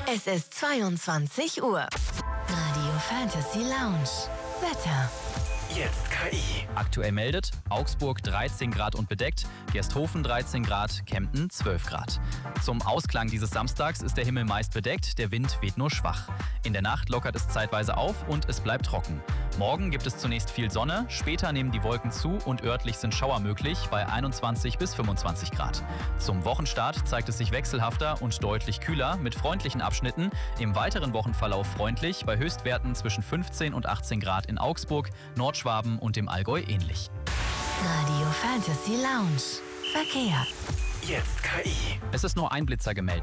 Es ist 22 Uhr. Radio Fantasy Lounge. Wetter. Jetzt KI. Aktuell meldet Augsburg 13 Grad und bedeckt, Gersthofen 13 Grad, Kempten 12 Grad. Zum Ausklang dieses Samstags ist der Himmel meist bedeckt, der Wind weht nur schwach. In der Nacht lockert es zeitweise auf und es bleibt trocken. Morgen gibt es zunächst viel Sonne, später nehmen die Wolken zu und örtlich sind Schauer möglich bei 21 bis 25 Grad. Zum Wochenstart zeigt es sich wechselhafter und deutlich kühler mit freundlichen Abschnitten. Im weiteren Wochenverlauf freundlich bei Höchstwerten zwischen 15 und 18 Grad in Augsburg, Nordschwaben und dem Allgäu ähnlich. Radio Fantasy Lounge. Verkehr. Jetzt KI. Es ist nur ein Blitzer gemeldet.